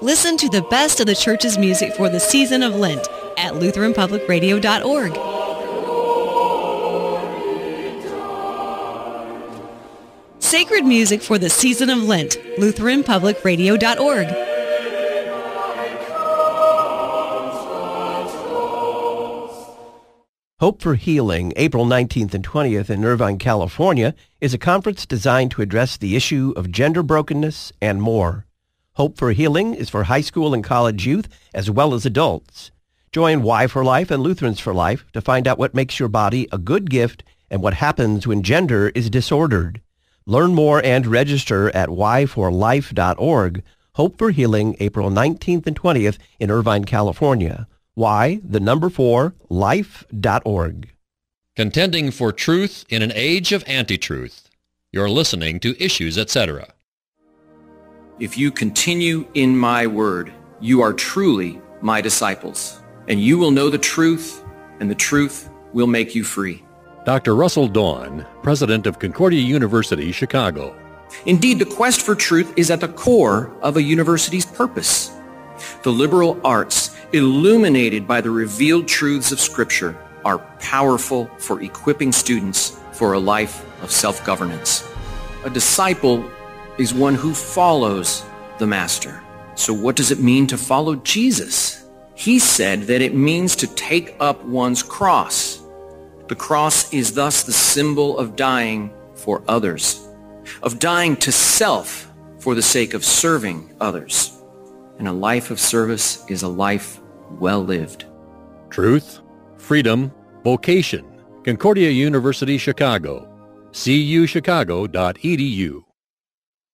Listen to the best of the church's music for the season of Lent at LutheranPublicRadio.org. Sacred music for the season of Lent, LutheranPublicRadio.org. Hope for Healing, April 19th and 20th in Irvine, California, is a conference designed to address the issue of gender brokenness and more. Hope for Healing is for high school and college youth as well as adults. Join Y for Life and Lutherans for Life to find out what makes your body a good gift and what happens when gender is disordered. Learn more and register at yforlife.org. Hope for Healing, April 19th and 20th in Irvine, California. life.org. Contending for truth in an age of anti-truth. You're listening to Issues, Etc. If you continue in my word, you are truly my disciples, and you will know the truth, and the truth will make you free. Dr. Russell Dawn, president of Concordia University, Chicago. Indeed, the quest for truth is at the core of a university's purpose. The liberal arts, illuminated by the revealed truths of Scripture, are powerful for equipping students for a life of self-governance. A disciple is one who follows the Master. So what does it mean to follow Jesus? He said that it means to take up one's cross. The cross is thus the symbol of dying for others, of dying to self for the sake of serving others. And a life of service is a life well lived. Truth, freedom, vocation. Concordia University, Chicago. cuchicago.edu.